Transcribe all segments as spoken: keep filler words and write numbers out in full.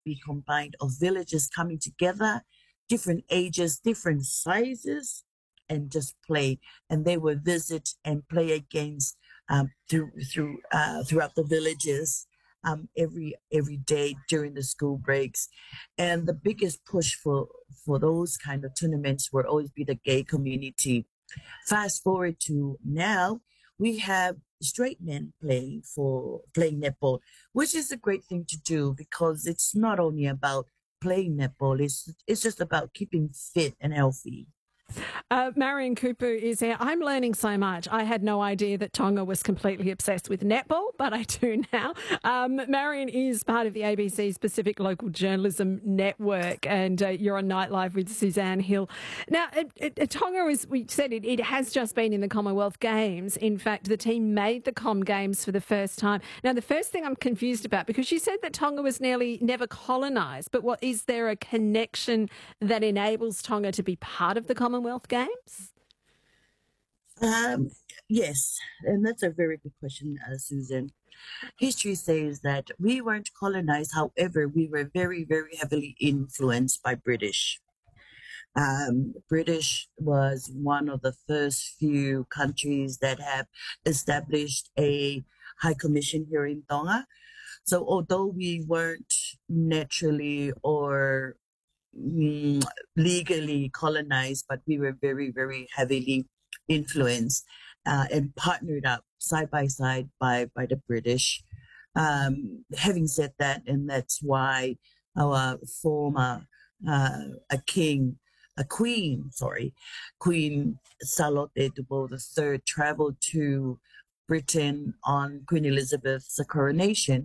rugby combined of villages coming together, different ages, different sizes, and just play. And they would visit and play against um, through through uh, throughout the villages um, every every day during the school breaks. And the biggest push for for those kind of tournaments will always be the gay community. Fast forward to now, we have straight men playing for playing netball, which is a great thing to do because it's not only about playing netball; it's it's just about keeping fit and healthy. Uh, Marion Kupu is here. I'm learning so much. I had no idea that Tonga was completely obsessed with netball, but I do now. Um, Marion is part of the A B C's Pacific Local Journalism Network, and uh, you're on Nightlife with Suzanne Hill. Now, it, it, Tonga, as we said, it, it has just been in the Commonwealth Games. In fact, the team made the Com Games for the first time. Now, the first thing I'm confused about, because you said that Tonga was nearly never colonised, but what is there a connection that enables Tonga to be part of the Commonwealth Games? Um, yes, and that's a very good question, uh, Susan. History says that we weren't colonized, however, we were very, very heavily influenced by British. Um, British was one of the first few countries that have established a high commission here in Tonga. So although we weren't naturally or mm, legally colonized, but we were very, very heavily influenced uh, and partnered up side by side by, by the British. Um, having said that, and that's why our former uh, a king, a queen, sorry, Queen Charlotte Dubois the Third traveled to Britain on Queen Elizabeth's coronation.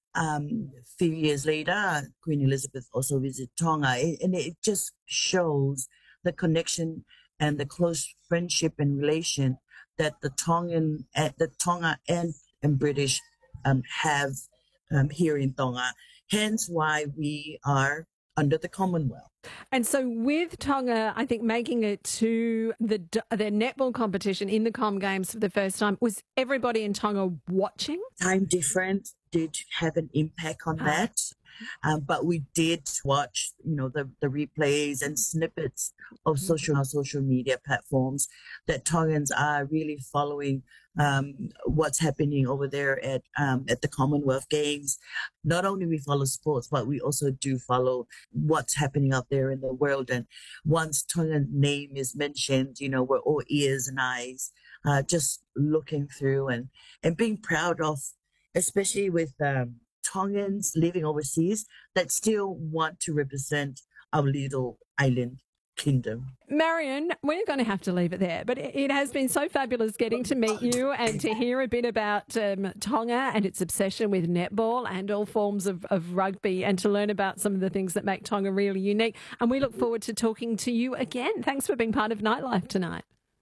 Um, a few years later, Queen Elizabeth also visited Tonga, and it just shows the connection and the close friendship and relation that the Tongan, uh, the Tonga and, and British um, have um, here in Tonga. Hence why we are under the Commonwealth. And so with Tonga, I think making it to the the netball competition in the Com Games for the first time, was everybody in Tonga watching? Time difference did have an impact on that. Um, but we did watch, you know, the, the replays and snippets of social social media platforms that Tongans are really following um, what's happening over there at um, at the Commonwealth Games. Not only we follow sports, but we also do follow what's happening out there in the world. And once Tongan's name is mentioned, you know, we're all ears and eyes, uh, just looking through and and being proud of, especially with um, Tongans living overseas that still want to represent our little island kingdom. Marion, we're going to have to leave it there, but it has been so fabulous getting to meet you and to hear a bit about um, Tonga and its obsession with netball and all forms of, of rugby, and to learn about some of the things that make Tonga really unique. And we look forward to talking to you again. Thanks for being part of Nightlife tonight.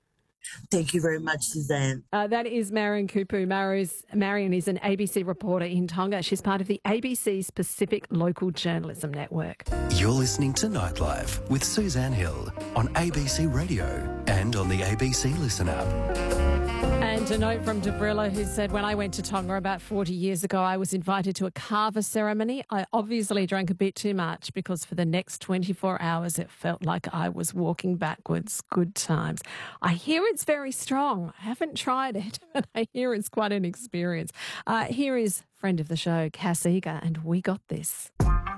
Thank you very much, Suzanne. Uh, that is Marion Kupu. Marion is an A B C reporter in Tonga. She's part of the A B C's Pacific Local Journalism Network. You're listening to Nightlife with Suzanne Hill on A B C Radio and on the A B C Listen app. And a note from Debrilla, who said, when I went to Tonga about forty years ago, I was invited to a kava ceremony. I obviously drank a bit too much because for the next twenty-four hours, it felt like I was walking backwards. Good times. I hear it's very strong. I haven't tried it, but I hear it's quite an experience. Uh, here is friend of the show, Cass Eager, and We Got This.